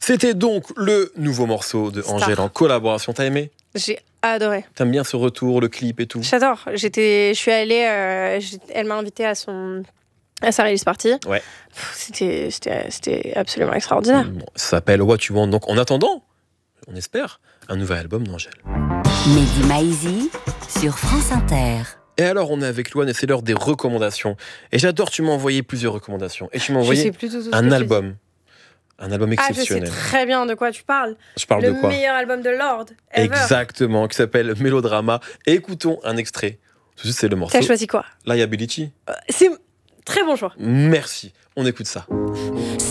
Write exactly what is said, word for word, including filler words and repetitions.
C'était donc le nouveau morceau de Star. Angèle en collaboration. T'as aimé ? J'ai adoré. T'aimes bien ce retour, le clip et tout ? J'adore. J'étais, je suis allée, euh, j'ai- elle m'a invitée à son, à sa release party. Ouais. Pff, C'était, c'était, c'était absolument extraordinaire. Bon, ça s'appelle What You Want. Donc en attendant, on espère, un nouvel album d'Angèle. Mehdi Maizi sur France Inter. Et alors, on est avec Louane et c'est l'heure des recommandations. Et j'adore, tu m'as envoyé plusieurs recommandations. Et tu m'as Je envoyé sais plus tout, tout ce que un tu album. Un album dis. Ah, je sais exceptionnel. très bien de quoi tu parles. Je parle Le de quoi ? meilleur album de Lorde ever. Exactement, qui s'appelle Mélodrama. Et écoutons un extrait. Tout de suite, c'est le morceau T'as choisi quoi ? Liability. Euh, C'est très bon choix. Merci. On écoute ça.